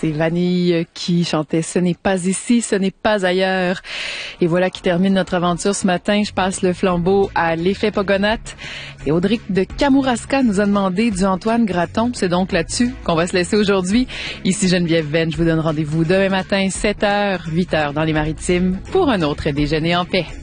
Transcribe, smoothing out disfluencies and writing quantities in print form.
C'est Vanille qui chantait « Ce n'est pas ici, ce n'est pas ailleurs ». Et voilà qui termine notre aventure ce matin. Je passe le flambeau à l'effet Pogonat. Et Audric de Kamouraska nous a demandé du Antoine Graton. C'est donc là-dessus qu'on va se laisser aujourd'hui. Ici Geneviève Venn, je vous donne rendez-vous demain matin, 7h, 8h dans les Maritimes pour un autre déjeuner en paix.